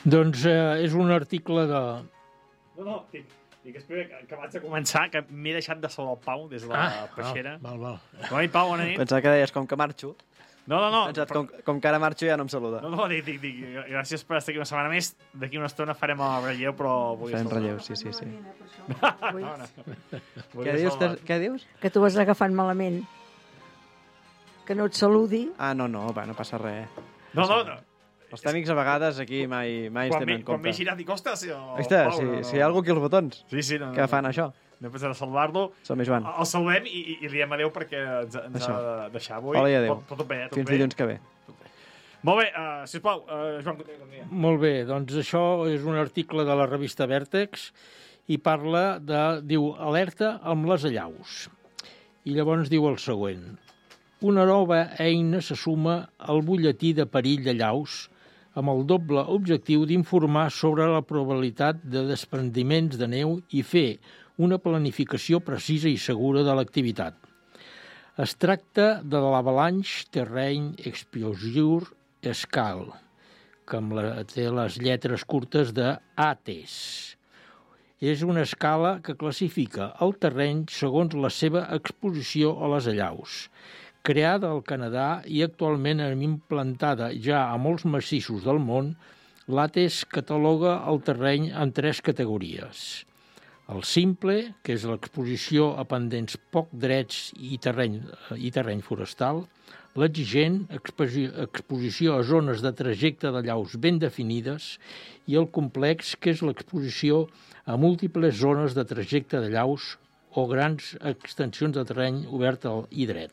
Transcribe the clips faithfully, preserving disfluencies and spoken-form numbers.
Doncs eh, és un article de... No, no, dic, dic espera, que, que abans de començar, que m'he deixat de saludar el Pau des de la Ah, peixera. val, val. Bona nit, Pau, bona nit. Pensava que deies com que marxo. No, no, no. Pensat, com, com que ara marxo ja no em saluda. No, no, dic, dic, dic, gràcies per estar aquí una setmana més. D'aquí una estona farem el relleu, però... Fem relleu, sí, sí, sí. No, no. Què dius? Te, què dius? Que tu vas agafant malament. Que no et saludi. Ah, no, no, va, no passa res. No, no, no. Els tècnics a vegades aquí mai, mai es Quan tenen m'he en quan m'he compte. girat i costes... Jo... Està, Pau, si, no, no. si hi ha algú aquí als botons, Sí, sí, no, que no, fan no. això. No he pensat a saludar-lo. Som-hi, Joan. El saludem i, i, i li diem adéu perquè ens, ens Això. ha de deixar avui. Hola i adéu. Tot, tot bé, tot Fins bé. dilluns que ve. Molt bé, uh, sisplau, uh, Joan, continua. continua. Molt bé, doncs això és un article de la revista Vèrtex i parla de, diu, alerta amb les allaus. I llavors diu el següent. Una nova eina se suma al butlletí de perill d'allaus amb el doble objectiu d'informar sobre la probabilitat de desprendiments de neu i fer una planificació precisa i segura de l'activitat. Es tracta de l'Avalanche Terrain Exposure Scale, que amb la, té les lletres curtes de A T E S. És una escala que classifica el terreny segons la seva exposició a les allaus. Creada al Canadà i actualment implantada ja a molts massissos del món, l'A T E S cataloga el terreny en tres categories. El simple, que és l'exposició a pendents poc drets i terreny, i terreny forestal, l'exigent, exposició a zones de trajecte de llaus ben definides, i el complex, que és l'exposició a múltiples zones de trajecte de llaus o grans extensions de terreny obert i dret.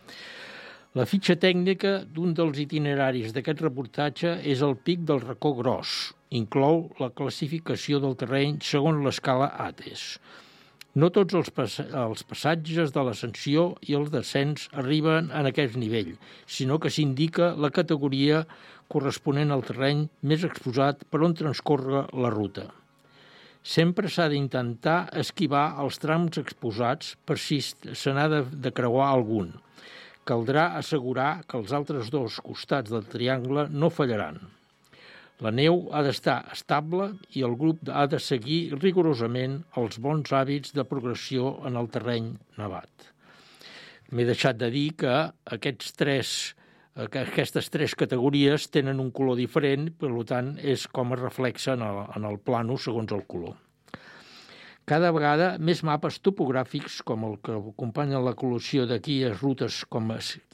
La fitxa tècnica d'un dels itineraris d'aquest reportatge és el Pic del Racó Gros. Inclou la classificació del terreny segons l'escala A T E S. No tots els, pass els passatges de l'ascensió i el descens arriben en aquest nivell, sinó que s'indica la categoria corresponent al terreny més exposat per on transcorre la ruta. Sempre s'ha d'intentar esquivar els trams exposats per si se n'ha de, de creuar algun. Caldrà assegurar que els altres dos costats del triangle no fallaran. La neu ha d'estar estable i el grup ha de seguir rigorosament els bons hàbits de progressió en el terreny nevat. M'he deixat de dir que aquests tres, que aquestes tres categories tenen un color diferent, per tant, és com es reflexa en el, en el plano segons el color. Cada vegada més mapes topogràfics, com el que acompanya la col·lecció de guies rutes com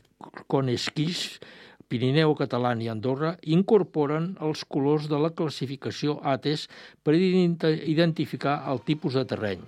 Conesquís, Pirineu Català i Andorra, incorporen els colors de la classificació A T E S per identificar el tipus de terreny.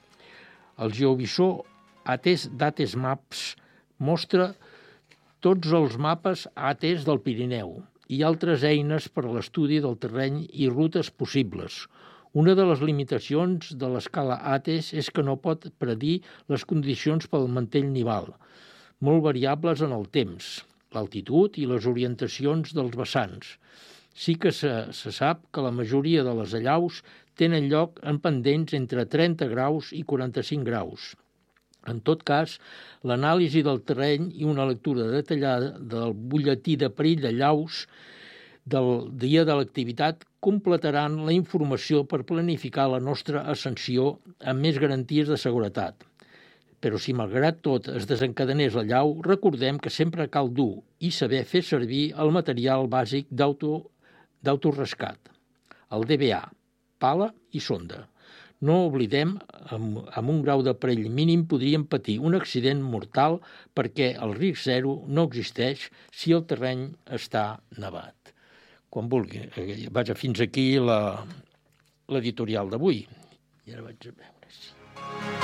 El geovisor A T E S d'A T E S Maps mostra tots els mapes A T E S del Pirineu i altres eines per a l'estudi del terreny i rutes possibles. Una de les limitacions de l'escala A T E S és que no pot predir les condicions pel mantell nival, molt variables en el temps, l'altitud i les orientacions dels vessants. Sí que se, se sap que la majoria de les allaus tenen lloc en pendents entre trenta graus i quaranta-cinc graus. En tot cas, l'anàlisi del terreny i una lectura detallada del butlletí de perill d'allaus del dia de l'activitat completaran la informació per planificar la nostra ascensió amb més garanties de seguretat. Però si malgrat tot es desencadenés la llau, recordem que sempre cal dur i saber fer servir el material bàsic d'autorescat, el D B A, pala i sonda. No oblidem, amb, amb un grau de perill mínim podríem patir un accident mortal perquè el risc zero no existeix si el terreny està nevat. Quan vulgui. Vaja, fins aquí l'editorial d'avui. I ara vaig a veure si...